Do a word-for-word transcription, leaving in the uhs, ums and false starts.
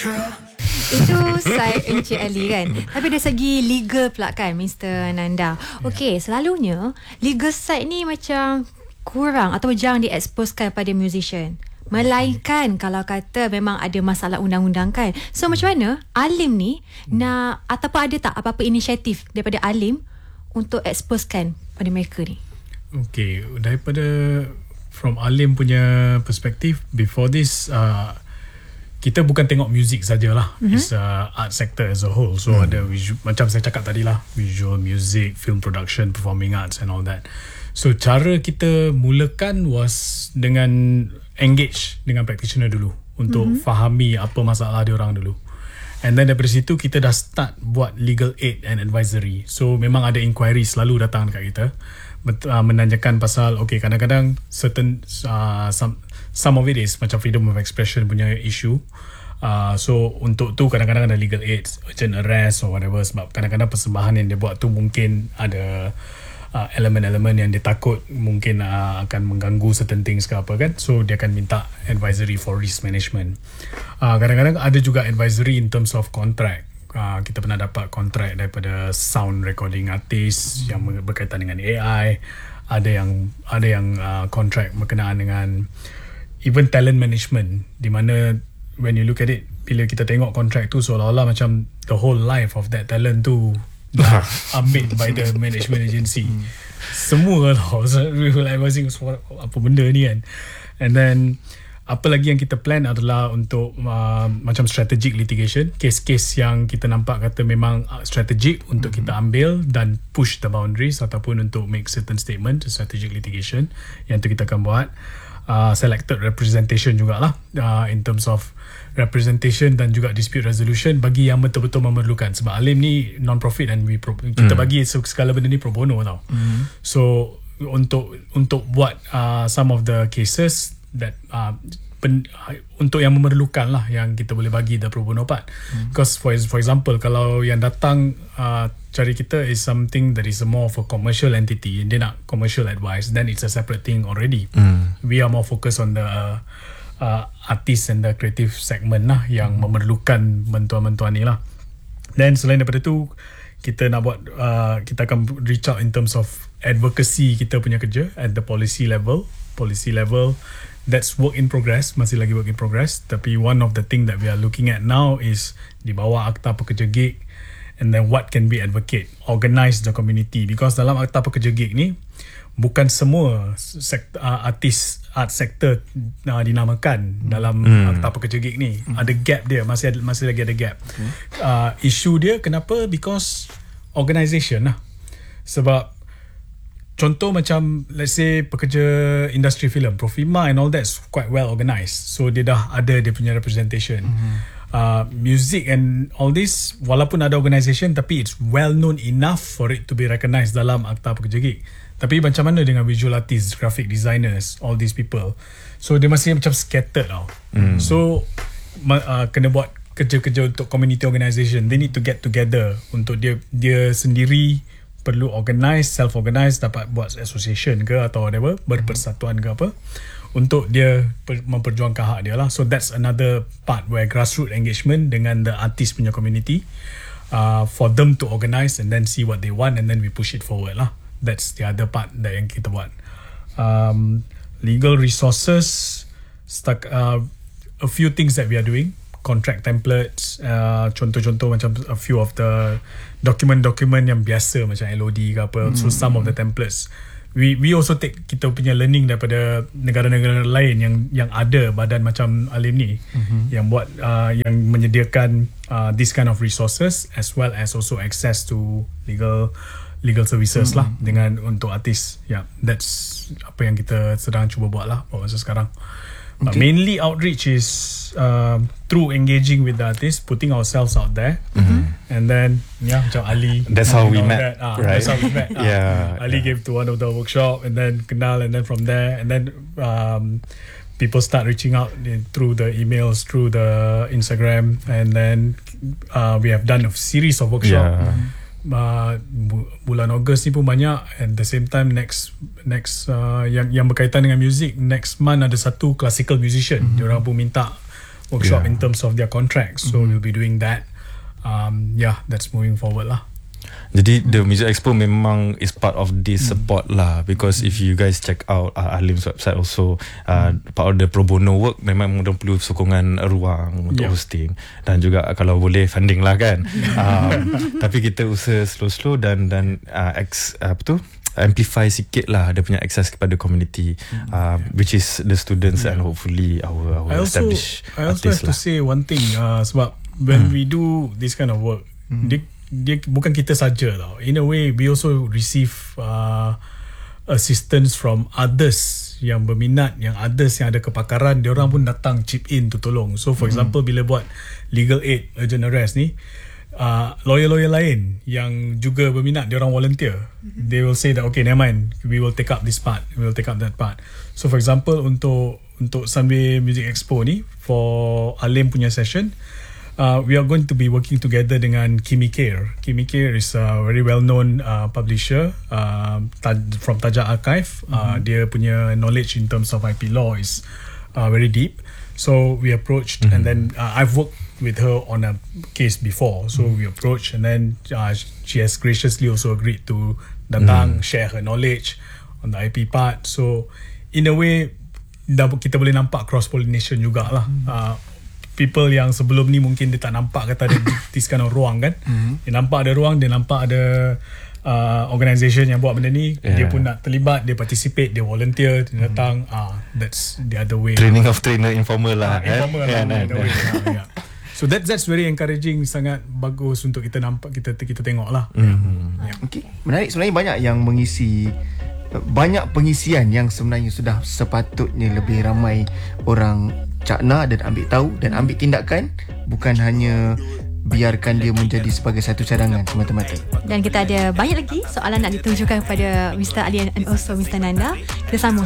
Itu side Encik Ali kan. Tapi dari segi legal pula kan, Mister Nanda. Okey, selalunya legal side ni macam kurang atau jarang dieksposkan pada musician. Melainkan kalau kata memang ada masalah undang-undang kan. So macam mana Alim ni nak, ataupun ada tak apa-apa inisiatif daripada Alim untuk exposekan pada mereka ni? Okay, daripada from Alim punya perspektif, before this uh, kita bukan tengok music sajalah. Mm-hmm. It's uh, art sector as a whole. So mm. ada visual, macam saya cakap tadi lah, visual, music, film production, performing arts and all that. So cara kita mulakan was dengan engage dengan practitioner dulu untuk mm-hmm. fahami apa masalah dia orang dulu. And then daripada situ kita dah start buat legal aid and advisory. So memang ada inquiry selalu datang dekat kita, uh, menanyakan pasal okay, kadang-kadang certain uh, some some of it is macam freedom of expression punya issue. Uh, so untuk tu kadang-kadang ada legal aid, urgent arrest or whatever, sebab kadang-kadang persembahan yang dia buat tu mungkin ada Uh, elemen-elemen yang dia takut mungkin uh, akan mengganggu certain things ke apa kan. So dia akan minta advisory for risk management. uh, Kadang-kadang ada juga advisory in terms of contract. uh, Kita pernah dapat contract daripada sound recording artist yang berkaitan dengan A I. Ada yang Ada yang uh, contract berkenaan dengan even talent management, di mana when you look at it, bila kita tengok contract tu seolah-olah macam the whole life of that talent tu dah ambil by the management agency. hmm. Semua tau. So, we were like, apa benda ni kan. And then apa lagi yang kita plan adalah untuk uh, macam strategic litigation, kes-kes yang kita nampak kata memang uh, strategic untuk hmm. kita ambil dan push the boundaries, ataupun untuk make certain statement, strategic litigation, yang tu kita akan buat. uh, Selected representation jugalah, uh, in terms of representation dan juga dispute resolution bagi yang betul-betul memerlukan. Sebab Alim ni non-profit dan we pro, kita mm. bagi segala benda ni pro bono tau. Mm. So untuk untuk buat uh, some of the cases that uh, pen, uh, untuk yang memerlukan lah, yang kita boleh bagi the pro bono part. Mm. Because for for example, kalau yang datang uh, cari kita is something that is more of a commercial entity, dia nak commercial advice, then it's a separate thing already. Mm. We are more focused on the uh, Uh, artist and the creative segment lah yang hmm. memerlukan bantuan-bantuan ni lah. Dan selain daripada tu, kita nak buat uh, kita akan reach out in terms of advocacy kita punya kerja at the policy level. Policy level, that's work in progress, masih lagi work in progress. Tapi one of the thing that we are looking at now is di bawah Akta Pekerja Gig, and then what can we advocate, organize the community. Because dalam Akta Pekerja Gig ni, bukan semua sektor, uh, artis art sector uh, dinamakan hmm. dalam hmm. Akta Pekerja Gig ni. hmm. Ada gap dia, masih ada, masih lagi ada gap. hmm. uh, Isu dia kenapa? Because organisation lah. Sebab contoh macam let's say pekerja industri filem, Profima and all that's quite well organised, so dia dah ada dia punya representation. hmm. uh, Music and all this, walaupun ada organisation, tapi it's well known enough for it to be recognised dalam Akta Pekerja Gig. Tapi macam mana dengan visual artists, graphic designers, all these people? So dia masih macam scattered tau. Mm. So uh, kena buat kerja-kerja untuk community organisation. They need to get together untuk dia dia sendiri perlu organize, self-organize, dapat buat association ke atau whatever, berpersatuan ke apa, untuk dia per, memperjuangkan hak dia lah. So that's another part where grassroots engagement dengan the artist punya community, uh, for them to organize and then see what they want and then we push it forward lah. That's the other part that yang kita buat. Um, legal resources, stuck, uh, a few things that we are doing. Contract templates, uh, contoh-contoh macam a few of the document-document yang biasa macam L O D ke apa. Mm. So some of the templates we we also take kita punya learning daripada negara-negara lain yang yang ada badan macam Alim ni, mm-hmm. yang buat uh, yang menyediakan uh, this kind of resources as well as also access to legal legal services mm-hmm. lah dengan untuk artis. Yeah, that's apa yang kita sedang cuba buat lah buat masa sekarang. But okay. mainly outreach is uh, through engaging with the artists, putting ourselves out there, mm-hmm. and then yeah, macam Ali. That's how we met, that. ah, right? That's how we met. ah. yeah. Ali yeah. gave to one of the workshop, and then kenal, and then from there, and then um, people start reaching out in, through the emails, through the Instagram, and then uh, we have done a series of workshop. Yeah. Uh, bulan Ogos ni pun banyak. At the same time next next uh, yang yang berkaitan dengan music, next month ada satu classical musician. Mm-hmm. Diorang pun minta workshop Yeah. in terms of their contracts. So Mm-hmm. we'll be doing that. Um, yeah, that's moving forward lah. Jadi the Music Expo memang is part of this support lah, because if you guys check out uh, Alim's website also, uh, part of the pro bono work memang mudah perlu sokongan ruang untuk Yeah. hosting, dan juga kalau boleh funding lah kan. um, tapi kita usaha slow-slow dan dan uh, ex, apa tu amplify sikit lah dia punya access kepada community, uh, which is the students and hopefully our our I also established I also have artists to lah. say one thing. Uh, sebab when we do this kind of work, dia, dia bukan kita saja tau. In a way, we also receive uh, assistance from others yang berminat, yang others yang ada kepakaran, dia orang pun datang chip in to tolong. So for example, bila buat legal aid, urgent arrest ni, uh, lawyer-lawyer lain yang juga berminat, dia orang volunteer. They will say that okay, never mind, we will take up this part, we will take up that part. So for example, untuk untuk Sunway Music Expo ni, for Alim punya session, Uh, we are going to be working together dengan Kimi Care. Kimi Care is a very well-known uh, publisher uh, taj- from Tajak Archive. Uh, mm-hmm. Dia punya knowledge in terms of I P law is uh, very deep. So we approached, mm-hmm. and then uh, I've worked with her on a case before. So mm-hmm. we approached, and then uh, she has graciously also agreed to datang, mm-hmm. share her knowledge on the I P part. So in a way, dah kita boleh nampak cross-pollination jugalah. Mm-hmm. Uh, people yang sebelum ni mungkin dia tak nampak kata ada this kind of ruang kan. Mm-hmm. Dia nampak ada ruang, dia nampak ada uh, organisation yang buat benda ni, yeah. Dia pun nak terlibat, dia participate, dia volunteer, dia datang. Mm-hmm. ah that's the other way. Training of trainer informal lah. Ah, informal eh? lah. Yeah, yeah, the way. ah, yeah. So that that's very encouraging, sangat bagus untuk kita nampak, kita kita tengok lah. Mm-hmm. Yeah. Okay. Menarik, sebenarnya banyak yang mengisi, banyak pengisian yang sebenarnya sudah sepatutnya lebih ramai orang cakna dan ambil tahu dan ambil tindakan, bukan hanya biarkan dia menjadi sebagai satu cadangan semata-mata. Dan kita ada banyak lagi soalan nak ditujukan kepada Mister Ali and also Mister Nanda. Kita sambung